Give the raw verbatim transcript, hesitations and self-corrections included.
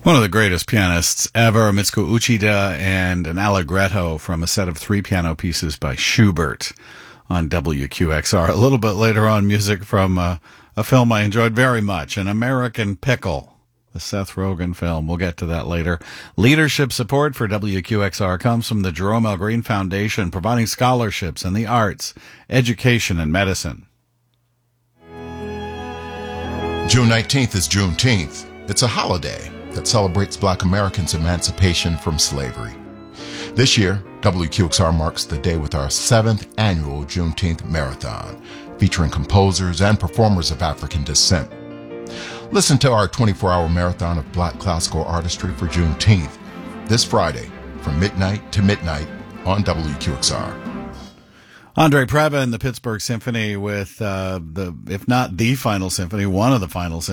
One of the greatest pianists ever, Mitsuko Uchida, and an allegretto from a set of three piano pieces by Schubert on W Q X R. A little bit later on, music from uh, a film I enjoyed very much, An American Pickle, the Seth Rogen film. We'll get to that later. Leadership support for W Q X R comes from the Jerome L. Green Foundation, providing scholarships in the arts, education, and medicine. June nineteenth is Juneteenth. It's a holiday that celebrates Black Americans' emancipation from slavery. This year, W Q X R marks the day with our seventh annual Juneteenth Marathon, featuring composers and performers of African descent. Listen to our twenty-four hour marathon of Black classical artistry for Juneteenth this Friday from midnight to midnight on W Q X R. Andre Previn, the Pittsburgh Symphony, with uh, the, if not the final symphony, one of the final symphonies